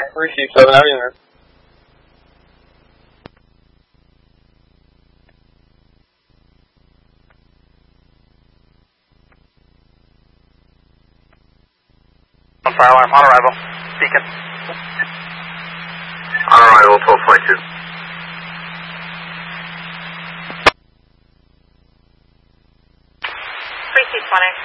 Receive 7 out of unit. On fire alarm, on arrival. Beacon. On arrival, 12.2. Receive 20.